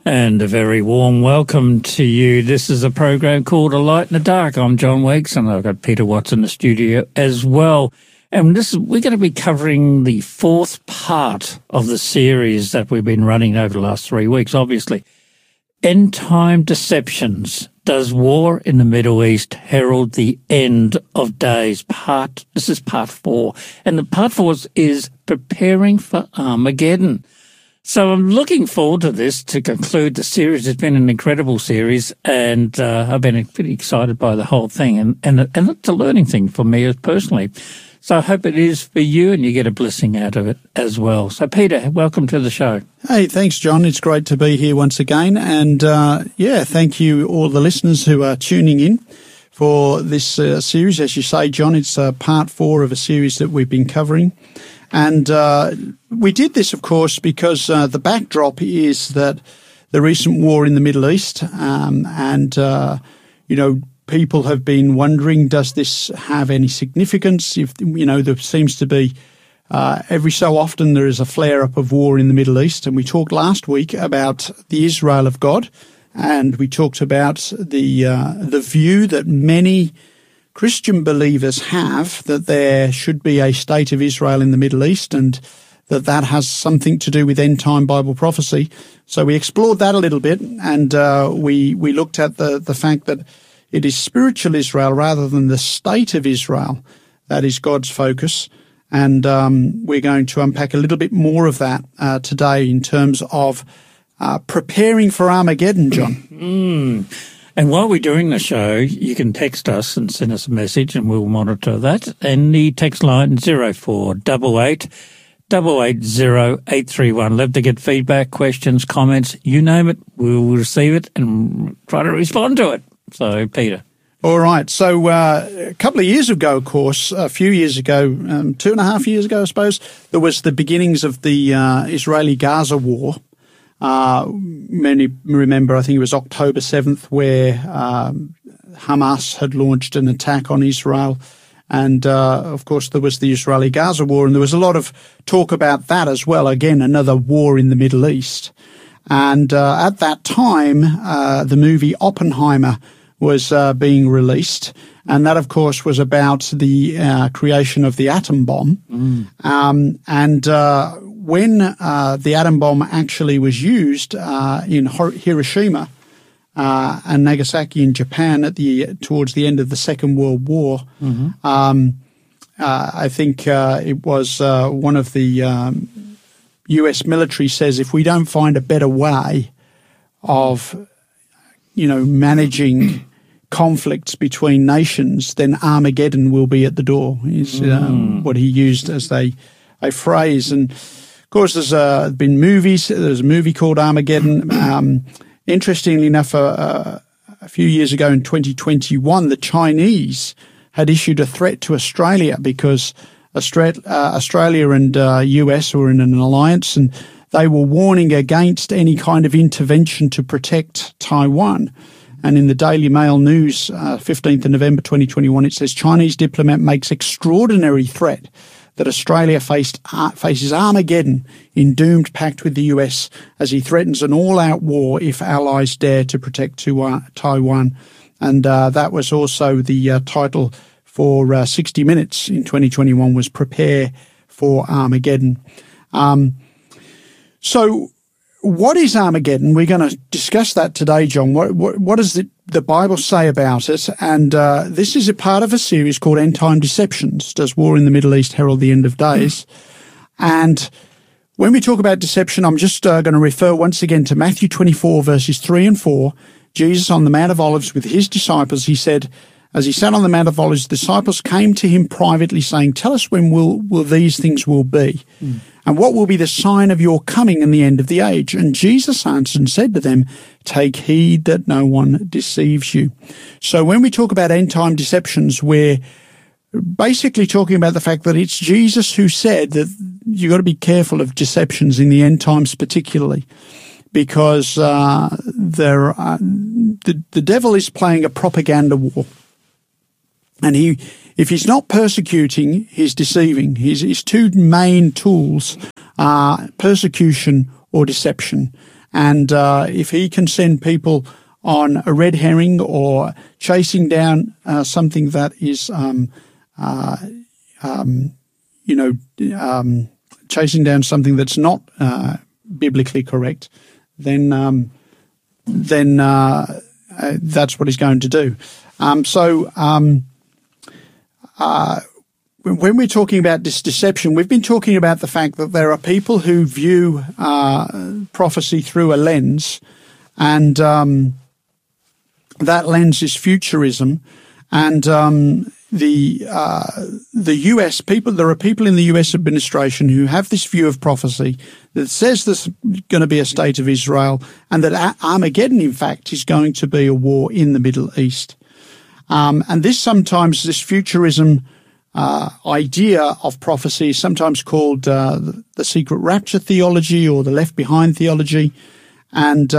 And a very warm welcome to you. This is a program called A Light in the Dark. I'm John Weeks, and I've got Peter Watts in the studio as well. And we're going to be covering the fourth part of the series that we've been running over the last 3 weeks, obviously. End Time Deceptions. Does war in the Middle East herald the end of days? This is part 4. And the part 4 is preparing for Armageddon. So I'm looking forward to this to conclude the series. It's been an incredible series, and I've been pretty excited by the whole thing. And it's a learning thing for me personally. So I hope it is for you, and you get a blessing out of it as well. So, Peter, welcome to the show. Hey, thanks, John. It's great to be here once again. And, thank you, all the listeners who are tuning in for this series. As you say, John, it's part 4 of a series that we've been covering. And we did this, of course, because the backdrop is that the recent war in the Middle East, people have been wondering, does this have any significance? If there seems to be every so often there is a flare-up of war in the Middle East. And we talked last week about the Israel of God, and we talked about the view that many Christian believers have that there should be a state of Israel in the Middle East, and that has something to do with end-time Bible prophecy. So we explored that a little bit, and we looked at the fact that it is spiritual Israel rather than the state of Israel that is God's focus. And we're going to unpack a little bit more of that today in terms of preparing for Armageddon, John. And while we're doing the show, you can text us and send us a message, and we'll monitor that. And the text line 0488 880 831. Love to get feedback, questions, comments, you name it. We'll receive it and try to respond to it. So, Peter. All right. So a couple of years ago, of course, a few years ago, 2.5 years ago, I suppose, there was the beginnings of the Israeli-Gaza war. Many remember, I think it was October 7th, where Hamas had launched an attack on Israel. And, of course, there was the Israeli-Gaza war, and there was a lot of talk about that as well. Again, another war in the Middle East. And at that time, the movie Oppenheimer was being released. And that, of course, was about the creation of the atom bomb. When the atom bomb actually was used in Hiroshima and Nagasaki in Japan towards the end of the Second World War, I think it was one of the U.S. military says, if we don't find a better way of, managing conflicts between nations, then Armageddon will be at the door, is what he used as a phrase. And of course, there's been movies. There's a movie called Armageddon. Interestingly enough, a few years ago in 2021, the Chinese had issued a threat to Australia because Australia and US were in an alliance, and they were warning against any kind of intervention to protect Taiwan. And in the Daily Mail News, 15th of November 2021, it says, Chinese diplomat makes extraordinary threat that Australia faces Armageddon in doomed pact with the US as he threatens an all-out war if allies dare to protect Taiwan. And that was also the title for 60 Minutes in 2021 was Prepare for Armageddon. So what is Armageddon? We're going to discuss that today, John. What does the Bible say about it? And this is a part of a series called End Time Deceptions. Does war in the Middle East herald the end of days? And when we talk about deception, I'm just going to refer once again to Matthew 24, verses 3 and 4. Jesus on the Mount of Olives with his disciples, he said, as he sat on the Mount of Olives, the disciples came to him privately saying, tell us when will these things will be? And what will be the sign of your coming and the end of the age? And Jesus answered and said to them, take heed that no one deceives you. So when we talk about end time deceptions, we're basically talking about the fact that it's Jesus who said that you've got to be careful of deceptions in the end times particularly, because the devil is playing a propaganda war. And if he's not persecuting, he's deceiving. His two main tools are persecution or deception. And if he can send people on a red herring or chasing down something that is, chasing down something that's not biblically correct, then that's what he's going to do. When we're talking about this deception, we've been talking about the fact that there are people who view prophecy through a lens, and that lens is futurism. And the US people, there are people in the US administration who have this view of prophecy that says there's going to be a state of Israel, and that Armageddon, in fact, is going to be a war in the Middle East. And this futurism idea of prophecy is sometimes called the secret rapture theology or the left behind theology. And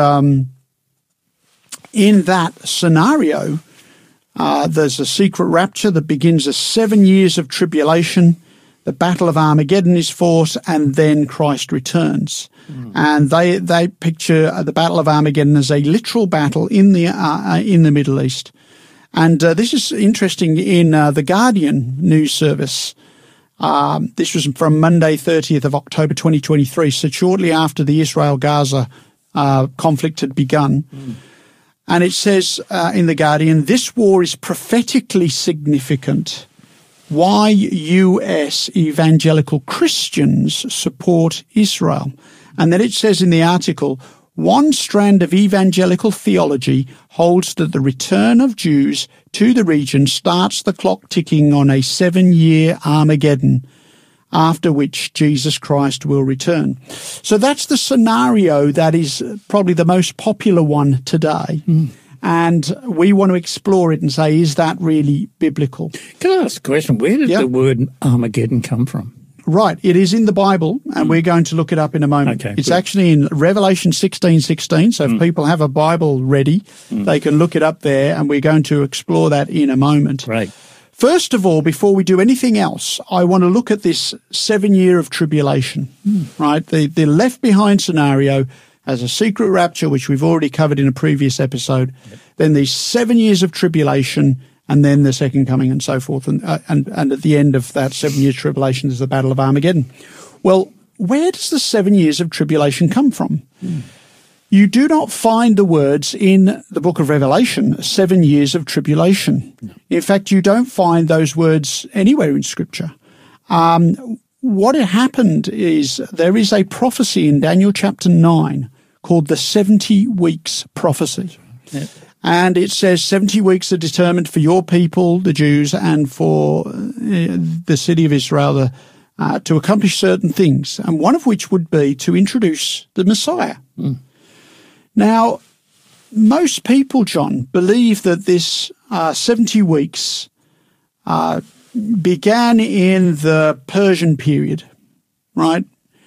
in that scenario, there's a secret rapture that begins as 7 years of tribulation. The Battle of Armageddon is fought, and then Christ returns. And they picture the Battle of Armageddon as a literal battle in the Middle East. And this is interesting in the Guardian news service. This was from Monday, 30th of October 2023, so shortly after the Israel-Gaza conflict had begun. And it says in The Guardian, this war is prophetically significant. Why US evangelical Christians support Israel. And then it says in the article, one strand of evangelical theology holds that the return of Jews to the region starts the clock ticking on a 7-year Armageddon, after which Jesus Christ will return. So that's the scenario that is probably the most popular one today. And we want to explore it and say, is that really biblical? Can I ask a question? Where did the word Armageddon come from? Right. It is in the Bible, and we're going to look it up in a moment. Okay, it's actually in Revelation 16:16. So if people have a Bible ready, they can look it up there, and we're going to explore that in a moment. Right. First of all, before we do anything else, I want to look at this 7 year of tribulation, right? The left behind scenario has a secret rapture, which we've already covered in a previous episode. Then these 7 years of tribulation, and then the second coming and so forth. And at the end of that 7 year tribulation is the Battle of Armageddon. Well, where does the 7 years of tribulation come from? You do not find the words in the book of Revelation, 7 years of tribulation. No. In fact, you don't find those words anywhere in Scripture. What had happened is there is a prophecy in Daniel chapter 9 called the 70 weeks prophecy. Yep. And it says 70 weeks are determined for your people, the Jews, and for the city of Israel to accomplish certain things, and one of which would be to introduce the Messiah. Now, most people, John, believe that this 70 weeks began in the Persian period, right?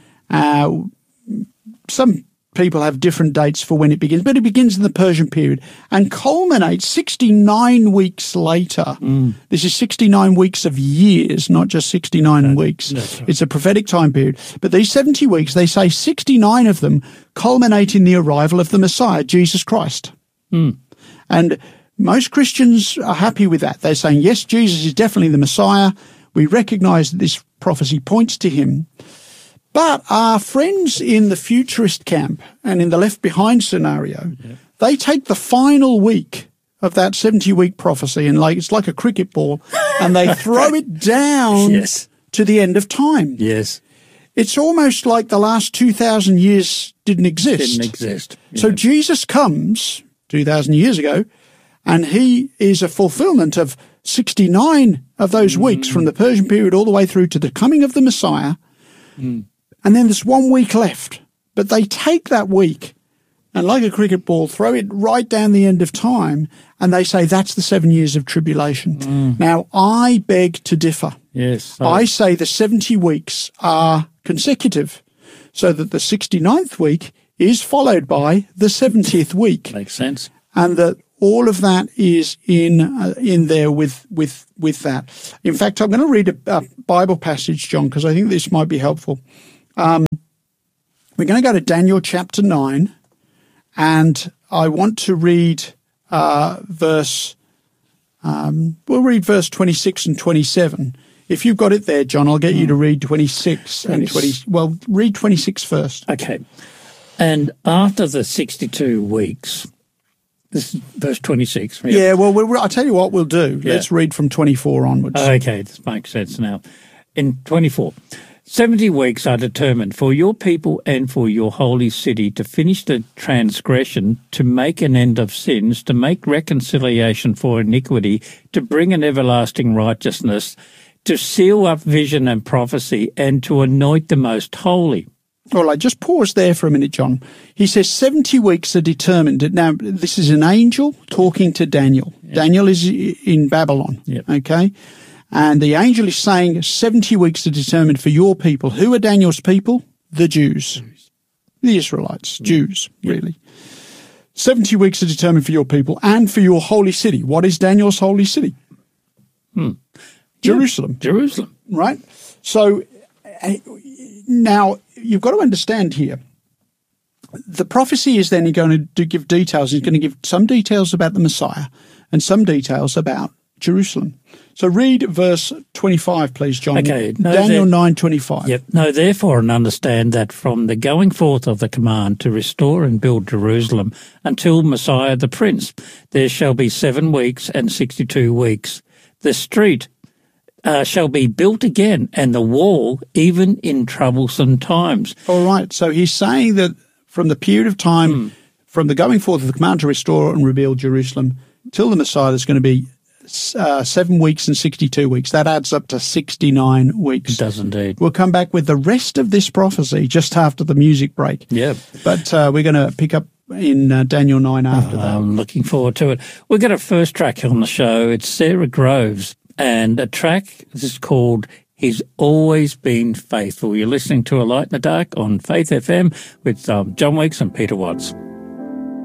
Some people have different dates for when it begins, but it begins in the Persian period and culminates 69 weeks later. This is 69 weeks of years, not just 69 weeks. Right. It's a prophetic time period. But these 70 weeks, they say 69 of them culminate in the arrival of the Messiah, Jesus Christ. And most Christians are happy with that. They're saying, yes, Jesus is definitely the Messiah. We recognize that this prophecy points to him. But our friends in the futurist camp and in the left behind scenario, they take the final week of that 70-week prophecy and it's like a cricket ball, and they throw it down to the end of time. Yes. It's almost like the last 2,000 years didn't exist. So Jesus comes 2,000 years ago, and he is a fulfillment of 69 of those weeks from the Persian period all the way through to the coming of the Messiah. And then there's 1 week left. But they take that week and, like a cricket ball, throw it right down the end of time, and they say that's the 7 years of tribulation. Now, I beg to differ. Yes. I say the 70 weeks are consecutive, so that the 69th week is followed by the 70th week. Makes sense. And that all of that is in there with that. In fact, I'm going to read a Bible passage, John, because I think this might be helpful. We're going to go to Daniel chapter 9, And I want to read we'll read verse 26 and 27. If you've got it there, John, I'll get you to read 26 and 20. Well, read 26 first. Okay. And after the 62 weeks, this is verse 26. Right? Yeah, well, I'll tell you what we'll do. Yeah. Let's read from 24 onwards. Okay, this makes sense now. In 24, 70 weeks are determined for your people and for your holy city to finish the transgression, to make an end of sins, to make reconciliation for iniquity, to bring an everlasting righteousness, to seal up vision and prophecy, and to anoint the most holy. All right, just pause there for a minute, John. He says 70 weeks are determined. Now, this is an angel talking to Daniel. Yeah. Daniel is in Babylon, Yep. okay? And the angel is saying 70 weeks are determined for your people. Who are Daniel's people? The Jews. The Israelites, Jews, really. 70 weeks are determined for your people and for your holy city. What is Daniel's holy city? Jerusalem. Jerusalem. Right? So now you've got to understand here, the prophecy is then going to give details. He's going to give some details about the Messiah and some details about Jerusalem. So read verse 25, please, John. Okay. Daniel 9:25. Yep. Know therefore and understand that from the going forth of the command to restore and build Jerusalem until Messiah the Prince, there shall be 7 weeks and 62 weeks. The street shall be built again, and the wall even in troublesome times. All right. So he's saying that from the period of time, from the going forth of the command to restore and rebuild Jerusalem till the Messiah, there's going to be 7 weeks and 62 weeks. That adds up to 69 weeks. It does indeed. We'll come back with the rest of this prophecy just after the music break. Yeah. But we're going to pick up in Daniel 9 after that. I'm looking forward to it. We've got a first track on the show. It's Sarah Groves, and a track is called He's Always Been Faithful. You're listening to A Light in the Dark on Faith FM with John Weeks and Peter Watts.